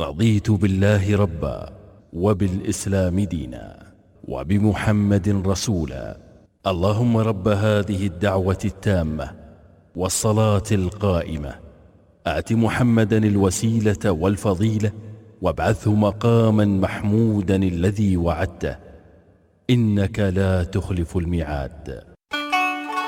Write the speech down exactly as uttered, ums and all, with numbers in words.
رضيت بالله ربا وبالإسلام دينا وبمحمد رسولا. اللهم رب هذه الدعوة التامة والصلاة القائمة آت محمدا الوسيلة والفضيلة وابعثه مقاما محمودا الذي وعدته، إنك لا تخلف الميعاد.